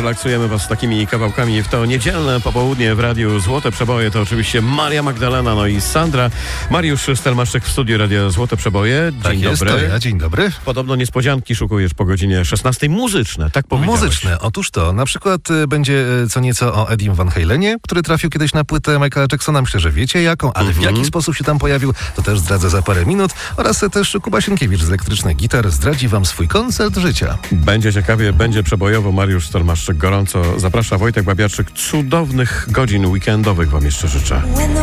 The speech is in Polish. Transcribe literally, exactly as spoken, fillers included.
relaksujemy was takimi kawałkami w to niedzielne popołudnie w Radiu Złote Przeboje. To oczywiście Maria Magdalena, no i Sandra. Mariusz Stelmaszczyk w studiu Radia Złote Przeboje. Dzień tak jest, dobry. To ja. Dzień dobry. Podobno niespodzianki szukujesz po godzinie szesnastej. Muzyczne, tak powiedziałeś. Muzyczne, otóż to. Na przykład y, będzie y, co nieco o Edim Van Halenie, który trafił kiedyś na płytę Michaela Jacksona. Myślę, że wiecie jaką, ale Mhm. w jaki sposób się tam pojawił, to też zdradzę za parę minut. Oraz y, też Kuba Sienkiewicz z Elektrycznych Gitar zdradzi wam swój koncert życia. Będzie ciekawie, będzie przebojowo. Mariusz Stelmaszczyk gorąco zaprasza. Wojtek Babiarczyk, cudownych godzin weekendowych wam jeszcze życzę.